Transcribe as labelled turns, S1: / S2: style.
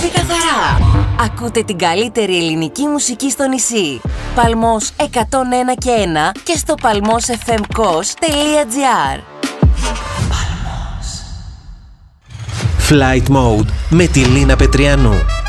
S1: ακούει καθαρά. Ακούτε την καλύτερη ελληνική μουσική στο νησί. Παλμός 101 και 1 και στο palmosfmkos.gr.
S2: Flight Mode με τη Λίνα Πετριανού.